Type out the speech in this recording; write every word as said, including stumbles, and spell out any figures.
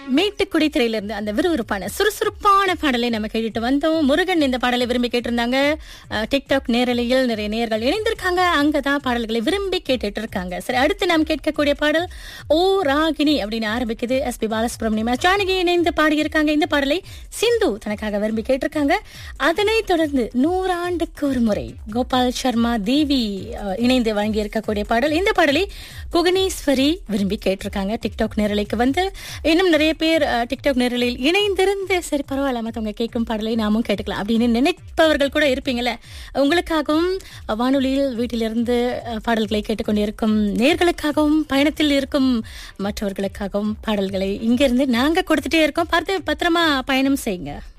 மேட்டுக்குடி திரையிலிருந்து அந்த விறுவிறுப்பான சுறுசுறுப்பான பாடலை நம்ம கேட்டுட்டு வந்தோம். முருகன் இந்த பாடலை விரும்பி கேட்டிருந்தாங்க. அஹ், டிக்டாக் நேரலையில் நிறைய நேயர்கள் இணைந்திருக்காங்க. அங்கதான் பாடல்களை விரும்பி கேட்டுட்டு இருக்காங்க. சரி, அடுத்து நாம் கேட்கக்கூடிய பாடல் ஓ ராகினி அப்படின்னு ஆரம்பிக்குது. எஸ் பி பாலசுப்ரமணியம் ஜானகி இணைந்து பாடியிருக்காங்க. இந்த பாடலை சிந்து தனக்காக விரும்பி கேட்டிருக்காங்க. அதனை தொடர்ந்து நூறாண்டுக்கு ஒரு முறை கோபால் சர்மா தேவி அஹ், இணைந்து வழங்கி இருக்கக்கூடிய பாடல். இந்த பாடலை புவனேஸ்வரி விரும்பி கேட்டிருக்காங்க. டிக்டாக் நேரலைக்கு வந்து இன்னும் நிறைய பேர் அஹ், டிக்டாக் நேரலையில் இணைந்திருந்து சரி பரவாயில்ல மத்தவங்க கேட்கும் பாடலை நாமும் கேட்டுக்கலாம் அப்படின்னு நினைப்பவர்கள் கூட இருப்பீங்கல்ல. உங்களுக்காகவும் அஹ், வானொலியில் வீட்டிலிருந்து அஹ், பாடல்களை கேட்டுக்கொண்டிருக்கும் நேர்களுக்காகவும் பயணத்தில் இருக்கும் மற்றவர்களுக்காகவும் பாடல்களை இங்கிருந்து நாங்க கொடுத்துட்டே இருக்கோம். பார்த்து பத்திரமா பயணம் செய்யுங்க.